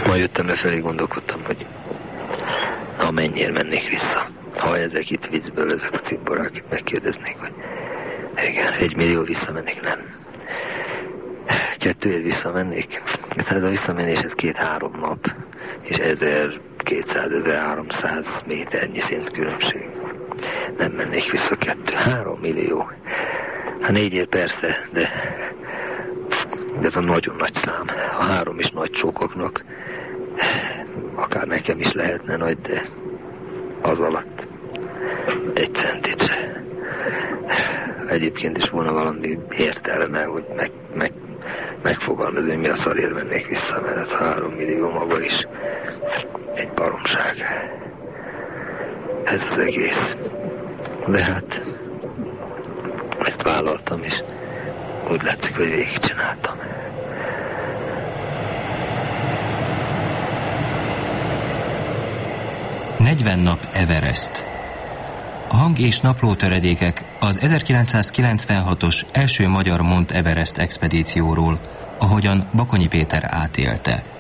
Majd jöttem lefelé, gondolkodtam, hogy ha mennyire mennék vissza. Ha ezek itt viccből, ezek a cimborák itt megkérdeznék, hogy igen, 1 millió visszamennék, nem. 2 év visszamennék. Tehát a visszamenés ez 2-3 nap, és 1200-1300 méternyi szint különbség. Nem mennék vissza 2-3 millió. Hát 4 év persze, de ez a nagyon nagy szám. A 3 is nagy sokoknak, akár nekem is lehetne nagy, de az alatt 1 centit se. Egyébként is volna valami értelme, hogy megfogalmazni, hogy mi a szarért mennék vissza, mert 3 millió maga is egy baromság. Ez az egész. De hát ezt vállaltam, és úgy látszik, hogy végigcsináltam. ...40 nap Everest. A hang- és naplótöredékek az 1996-os első magyar Mount Everest expedícióról, ahogyan Bakonyi Péter átélte.